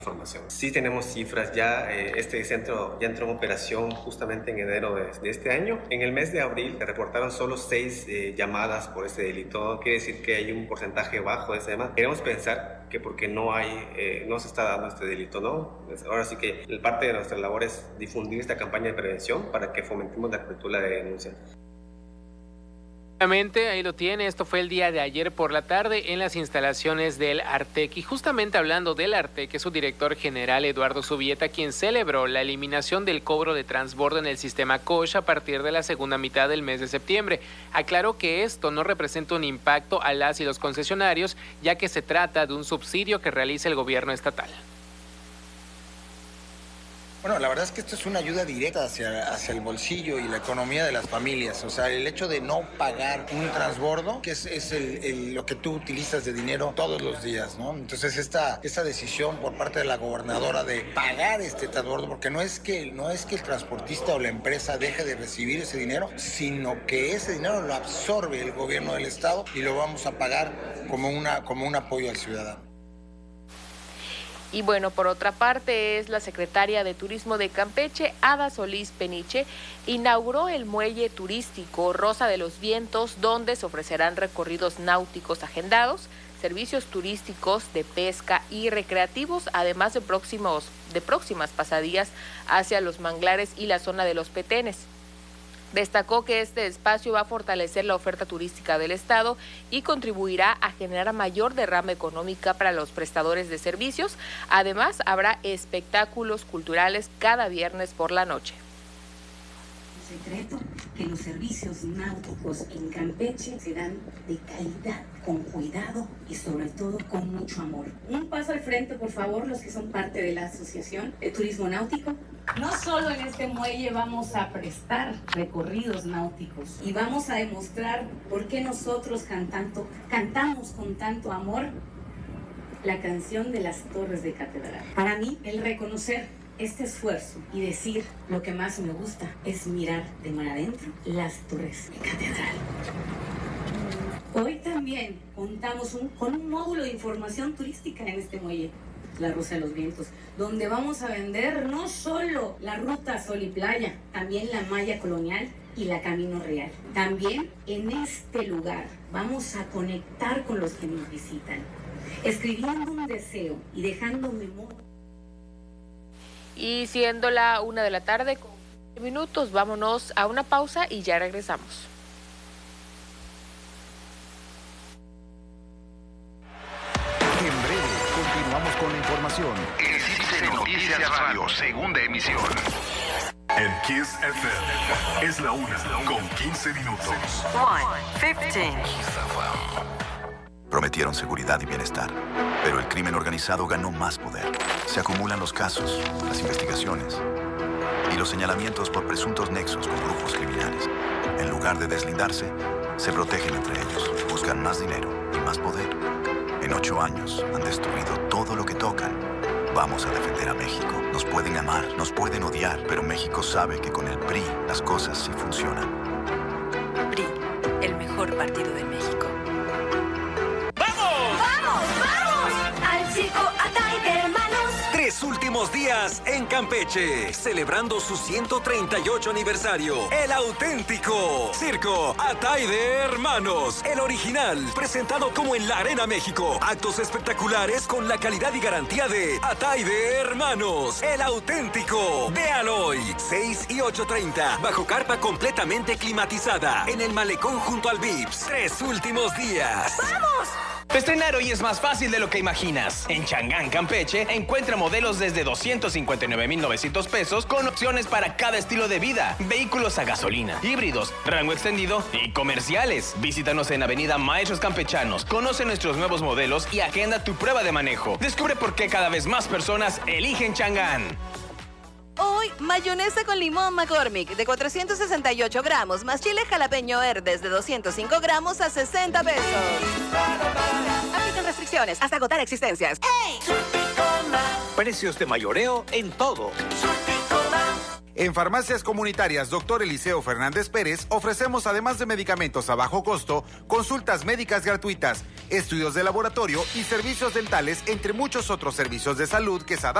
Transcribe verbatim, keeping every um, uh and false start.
Información. Sí tenemos cifras ya, eh, este centro ya entró en operación justamente en enero de, de este año. En el mes de abril se reportaron solo seis eh, llamadas por este delito, quiere decir que hay un porcentaje bajo de ese tema. Queremos pensar que porque no hay, eh, no se está dando este delito, ¿no? Ahora sí que parte de nuestra labor es difundir esta campaña de prevención para que fomentemos la cultura de denuncia. Ahí lo tiene, esto fue el día de ayer por la tarde en las instalaciones del Artec. Y justamente hablando del Artec, es su director general Eduardo Zubieta quien celebró la eliminación del cobro de transbordo en el sistema Coach a partir de la segunda mitad del mes de septiembre. Aclaró que esto no representa un impacto a las y los concesionarios, ya que se trata de un subsidio que realiza el gobierno estatal. Bueno, la verdad es que esto es una ayuda directa hacia, hacia el bolsillo y la economía de las familias. O sea, el hecho de no pagar un transbordo, que es, es el, el, lo que tú utilizas de dinero todos los días, ¿no? Entonces, esta, esta decisión por parte de la gobernadora de pagar este transbordo, porque no es, que, no es que el transportista o la empresa deje de recibir ese dinero, sino que ese dinero lo absorbe el gobierno del estado y lo vamos a pagar como, una, como un apoyo al ciudadano. Y bueno, por otra parte, es la secretaria de Turismo de Campeche, Ada Solís Peniche, inauguró el muelle turístico Rosa de los Vientos, donde se ofrecerán recorridos náuticos agendados, servicios turísticos de pesca y recreativos, además de próximos, de próximas pasadías hacia los manglares y la zona de los Petenes. Destacó que este espacio va a fortalecer la oferta turística del estado y contribuirá a generar mayor derrama económica para los prestadores de servicios. Además, habrá espectáculos culturales cada viernes por la noche. Secreto que los servicios náuticos en Campeche se dan de calidad, con cuidado y sobre todo con mucho amor. Un paso al frente, por favor, los que son parte de la Asociación de Turismo Náutico. No solo en este muelle vamos a prestar recorridos náuticos y vamos a demostrar por qué nosotros cantando, cantamos con tanto amor la canción de las Torres de Catedral. Para mí, el reconocer este esfuerzo y decir lo que más me gusta es mirar de mar adentro las Torres de Catedral. Hoy también contamos un, con un módulo de información turística en este muelle, la Rosa de los Vientos, donde vamos a vender no solo la ruta Sol y Playa, también la malla colonial y la Camino Real. También en este lugar vamos a conectar con los que nos visitan, escribiendo un deseo y dejando memoria. Y siendo la una de la tarde con quince minutos, vámonos a una pausa y ya regresamos. En breve, continuamos con la información. En C I C E Noticias Radio, segunda emisión. En Kiss F M es la una con quince minutos. Prometieron seguridad y bienestar, pero el crimen organizado ganó más poder. Se acumulan los casos, las investigaciones y los señalamientos por presuntos nexos con grupos criminales. En lugar de deslindarse, se protegen entre ellos, buscan más dinero y más poder. En ocho años han destruido todo lo que tocan. Vamos a defender a México. Nos pueden amar, nos pueden odiar, pero México sabe que con el P R I las cosas sí funcionan. P R I, el mejor partido de México. Tres últimos días en Campeche, celebrando su ciento treinta y ocho aniversario. El auténtico Circo Atay de Hermanos, el original, presentado como en la Arena México. Actos espectaculares con la calidad y garantía de Atay de Hermanos, el auténtico. Véalo hoy, seis y ocho treinta, bajo carpa completamente climatizada, en el malecón junto al Vips. Tres últimos días. ¡Vamos! Estrenar hoy es más fácil de lo que imaginas. En Chang'an, Campeche, encuentra modelos desde doscientos cincuenta y nueve mil novecientos pesos con opciones para cada estilo de vida. Vehículos a gasolina, híbridos, rango extendido y comerciales. Visítanos en Avenida Maestros Campechanos. Conoce nuestros nuevos modelos y agenda tu prueba de manejo. Descubre por qué cada vez más personas eligen Chang'an. Hoy, mayonesa con limón McCormick de cuatrocientos sesenta y ocho gramos, más chile jalapeño Verdes de doscientos cinco gramos a sesenta pesos. Aplican restricciones hasta agotar existencias. ¡Hey! Precios de mayoreo en todo. En Farmacias Comunitarias Doctor Eliseo Fernández Pérez ofrecemos, además de medicamentos a bajo costo, consultas médicas gratuitas, estudios de laboratorio y servicios dentales, entre muchos otros servicios de salud que se adaptan